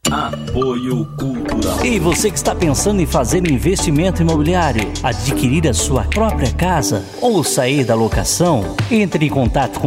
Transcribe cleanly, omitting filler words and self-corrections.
Apoio Cultural. E você que está pensando em fazer um investimento imobiliário, adquirir a sua própria casa ou sair da locação, entre em contato com